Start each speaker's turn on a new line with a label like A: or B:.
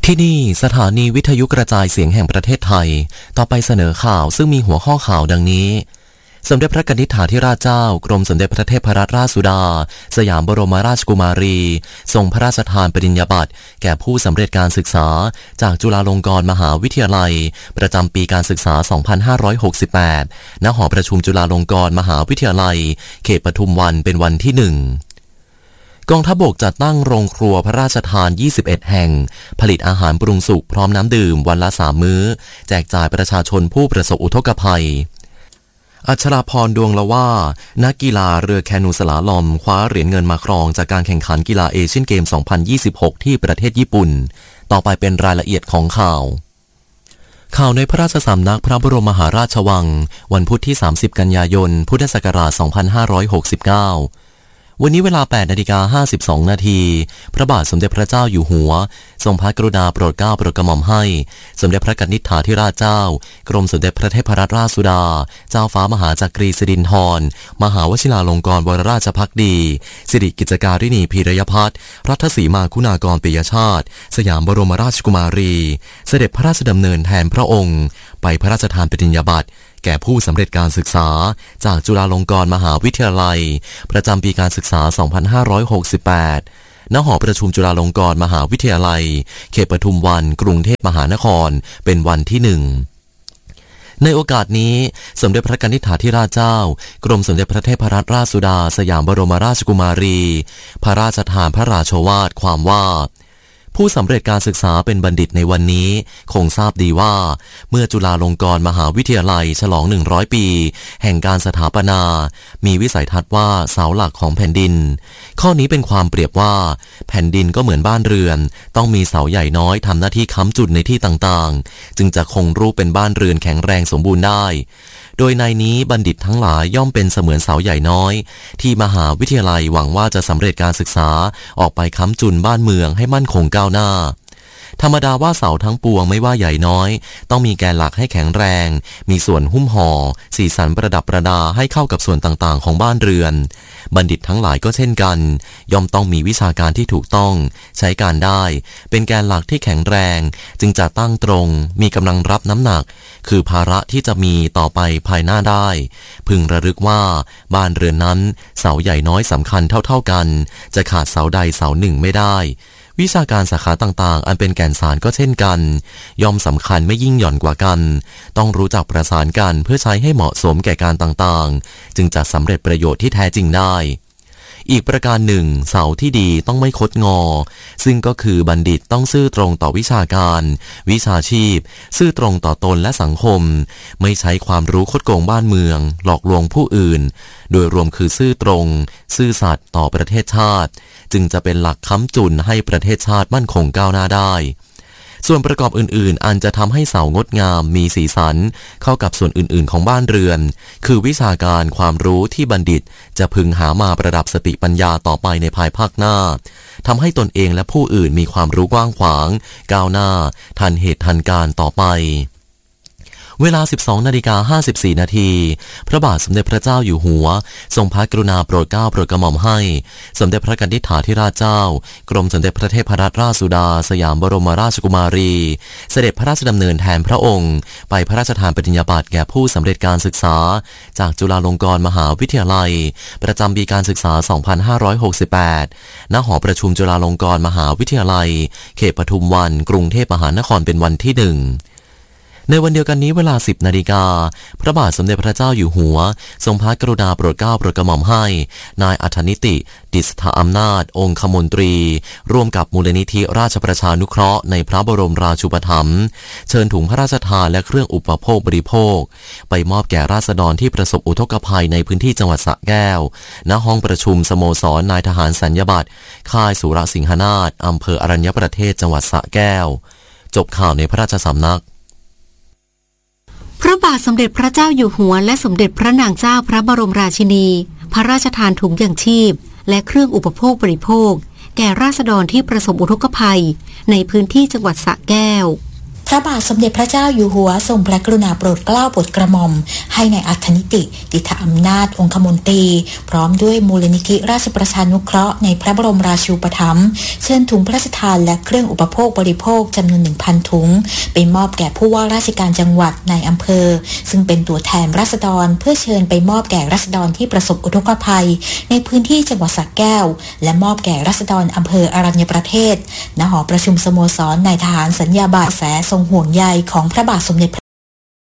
A: ที่นี่สถานีวิทยุกระจายเสียงแห่งประเทศไทยต่อไปเสนอข่าวซึ่งมีหัวข้อข่าวดังนี้สมเด็จพระกนิษฐาธิราชเจ้ากรมสมเด็จพระเทพรัตนราชสุดาสยามบรมราชกุมารีทรงพระราชทานปริญญาบัตรแก่ผู้สำเร็จการศึกษาจากจุฬาลงกรณ์มหาวิทยาลัยประจำปีการศึกษา 2568 ณ หอประชุมจุฬาลงกรณ์มหาวิทยาลัยเขตปทุมวันเป็นวันที่ 1กองทัพบกจัดตั้งโรงครัวพระราชทาน 21 แห่งผลิตอาหารปรุงสุกพร้อมน้ำดื่มวันละ 3 มื้อแจกจ่ายประชาชนผู้ประสบอุทกภัยอัชราพรดวงละว่านักกีฬาเรือแคนูสลาลอมคว้าเหรียญเงินมาครองจากการแข่งขันกีฬาเอเชียนเกม 2026 ที่ประเทศญี่ปุ่นต่อไปเป็นรายละเอียดของข่าวในพระราชสำนักพระบรมมหาราชวังวันพุธที่ 30 กันยายน พุทธศักราช 2569วันนี้เวลา 8:52 น.พระบาทสมเด็จพระเจ้าอยู่หัวทรงพระกรุณาโปรดเกล้าโปรดกระหม่อมให้สมเด็จพระกนิษฐาธิราชเจ้ากรมสมเด็จพระเทพรัตนราชสุดาเจ้าฟ้ามหาจักรีสิรินธรมหาวชิราลงกรณ์วรราชภักดีสิริกิจการิณีพีรยพัฒน์รัตสีมาคุณากรปิยชาติสยามบรมราชกุมารีเสด็จพระราชดำเนินแทนพระองค์ไปพระราชทานปริญญาบัตรแก่ผู้สำเร็จการศึกษาจากจุฬาลงกรณ์มหาวิทยาลัยประจำปีการศึกษา 2568 ณ หอประชุมจุฬาลงกรณ์มหาวิทยาลัยเขตปทุมวันกรุงเทพมหานครเป็นวันที่ 1ในโอกาสนี้สมเด็จพระกนิษฐาธิราชเจ้ากรมสมเด็จพระเทพรัตนราชสุดาสยามบรมราชกุมารีพระราชทานพระราโชวาทความว่าผู้สำเร็จการศึกษาเป็นบัณฑิตในวันนี้คงทราบดีว่าเมื่อจุฬาลงกรณ์มหาวิทยาลัยฉลอง100 ปีแห่งการสถาปนามีวิสัยทัศน์ว่าเสาหลักของแผ่นดินข้อนี้เป็นความเปรียบว่าแผ่นดินก็เหมือนบ้านเรือนต้องมีเสาใหญ่น้อยทำหน้าที่ค้ำจุดในที่ต่างๆจึงจะคงรูปเป็นบ้านเรือนแข็งแรงสมบูรณ์ได้โดยในนี้บัณฑิตทั้งหลายย่อมเป็นเสมือนเสาใหญ่น้อยที่มหาวิทยาลัยหวังว่าจะสำเร็จการศึกษาออกไปค้ำจุนบ้านเมืองให้มั่นคงก้าวหน้าธรรมดาว่าเสาทั้งปวงไม่ว่าใหญ่น้อยต้องมีแกนหลักให้แข็งแรงมีส่วนหุ้มห่อสีสันประดับประดาให้เข้ากับส่วนต่างๆของบ้านเรือนบัณฑิตทั้งหลายก็เช่นกันย่อมต้องมีวิชาการที่ถูกต้องใช้การได้เป็นแกนหลักที่แข็งแรงจึงจะตั้งตรงมีกำลังรับน้ำหนักคือภาระที่จะมีต่อไปภายหน้าได้พึงระลึกว่าบ้านเรือนนั้นเสาใหญ่น้อยสำคัญเท่าๆกันจะขาดเสาใดเสาหนึ่งไม่ได้วิชาการสาขาต่างๆอันเป็นแก่นสารก็เช่นกันย่อมสำคัญไม่ยิ่งหย่อนกว่ากันต้องรู้จักประสานกันเพื่อใช้ให้เหมาะสมแก่การต่างๆจึงจะสำเร็จประโยชน์ที่แท้จริงได้อีกประการหนึ่งเสาที่ดีต้องไม่คดงอซึ่งก็คือบัณฑิตต้องซื่อตรงต่อวิชาการวิชาชีพซื่อตรงต่อตนและสังคมไม่ใช้ความรู้คดโกงบ้านเมืองหลอกลวงผู้อื่นโดยรวมคือซื่อตรงซื่อสัตย์ต่อประเทศชาติจึงจะเป็นหลักค้ำจุนให้ประเทศชาติมั่นคงก้าวหน้าได้ส่วนประกอบอื่นๆอันจะทำให้เสางดงามมีสีสันเข้ากับส่วนอื่นๆของบ้านเรือนคือวิชาการความรู้ที่บัณฑิตจะพึงหามาประดับสติปัญญาต่อไปในภายภาคหน้าทำให้ตนเองและผู้อื่นมีความรู้กว้างขวางก้าวหน้าทันเหตุทันการต่อไปเวลา 12:54 น.พระบาทสมเด็จพระเจ้าอยู่หัวทรงพระกรุณาโปรดเกล้าโปรดกระหม่อมให้สมเด็จพระกนิษฐาธิราชเจ้ากรมสมเด็จพระเทพรัตนราชสุดาสยามบรมราชกุมารีเสด็จพระราชดำเนินแทนพระองค์ไปพระราชทานปริญญาบัตรแก่ผู้สำเร็จการศึกษาจากจุฬาลงกรณ์มหาวิทยาลัยประจำปีการศึกษา 2568 ณ หอประชุมจุฬาลงกรณ์มหาวิทยาลัยเขตปทุมวันกรุงเทพมหานครเป็นวันที่ 1ในวันเดียวกันนี้เวลา 10 นาฬิกาพระบาทสมเด็จพระเจ้าอยู่หัวทรงพระกรุณาโปรดเกล้าโปรดกระหม่อมให้นายอัธนิติดิษฐอำนาจองคมนตรีร่วมกับมูลนิธิราชประชานุเคราะห์ในพระบรมราชูปถัมภ์เชิญถุงพระราชทานและเครื่องอุปโภคบริโภคไปมอบแก่ราษฎรที่ประสบอุทกภัยในพื้นที่จังหวัดสระแก้วณห้องประชุมสโมสรนายทหารสัญญบัตรค่ายสุรสิงหนาถอำเภออรัญญประเทศจังหวัดสระแก้วจบข่าวในพระราชสำนัก
B: พระบาทสมเด็จพระเจ้าอยู่หัวและสมเด็จพระนางเจ้าพระบรมราชินีพระราชทานถุงยางชีพและเครื่องอุปโภคบริโภคแก่ราษฎรที่ประสบอุทกภัยในพื้นที่จังหวัดสระแก้ว
C: ระบาทสมเด็จพระเจ้าอยู่หัวทรงพระกรุณาโปรดเกล้าโปรดกระหม่อมให้ในอัธนิติดิษฐอำนาจองคมนตรีพร้อมด้วยมูลนิธิราชประชานุเคราะห์ในพระบรมราชูปถัมภ์เชิญถุงพระราชทานและเครื่องอุปโภคบริโภคจำนวน 1,000 ถุงไปมอบแก่ผู้ว่าราชการจังหวัดในอำเภอซึ่งเป็นตัวแทนราษฎรเพื่อเชิญไปมอบแก่ราษฎรที่ประสบอุทกภัยในพื้นที่จังหวัดสระแก้วและมอบแก่ราษฎรอำเภออรัญญประเทศณหอประชุมสโมสรนายทหารสัญญาบัตรแสทรงห่วงใยของพระบาทสมเด็จ